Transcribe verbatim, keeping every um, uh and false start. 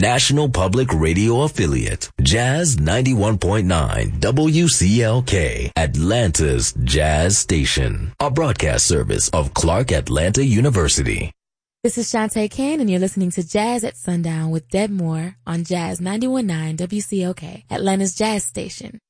national public radio affiliate, Jazz ninety-one point nine W C L K, Atlanta's Jazz Station, a broadcast service of Clark Atlanta University. This is Shantae Kane, and you're listening to Jazz at Sundown with Deb Moore on Jazz ninety-one point nine W C L K, Atlanta's Jazz Station.